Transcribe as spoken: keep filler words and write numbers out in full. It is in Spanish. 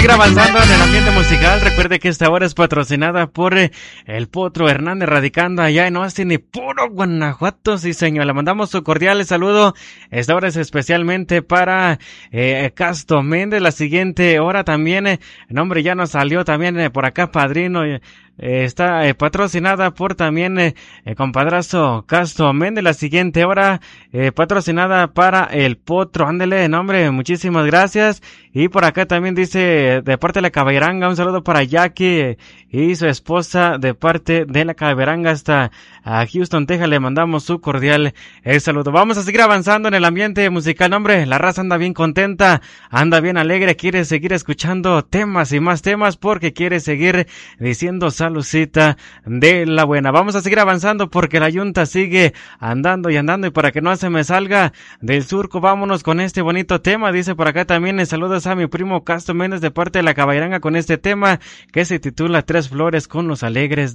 seguir avanzando en el ambiente musical. Recuerde que esta hora es patrocinada por eh, el Potro Hernández, radicando allá en Austin y puro Guanajuato. Sí, señor, le mandamos su cordial saludo. Esta hora es especialmente para eh, Casto Méndez. La siguiente hora también, eh, el nombre ya nos salió también eh, por acá, padrino. Eh, Eh, está eh, patrocinada por también eh, el compadrazo Casto Méndez. La siguiente hora eh, patrocinada para el Potro. Ándele, nombre, muchísimas gracias. Y por acá también dice de parte de la Caballeranga, un saludo para Jackie eh, y su esposa de parte de la Caballeranga hasta a Houston, Texas. Le mandamos su cordial eh, saludo. Vamos a seguir avanzando en el ambiente musical. Hombre, la raza anda bien contenta, anda bien alegre, quiere seguir escuchando temas y más temas porque quiere seguir diciendo Salucita de la buena. Vamos a seguir avanzando porque la yunta sigue andando y andando, y para que no se me salga del surco, vámonos con este bonito tema. Dice por acá también eh, saludos a mi primo Casto Méndez de parte de la Caballeranga con este tema que se titula Tres Flores con los Alegres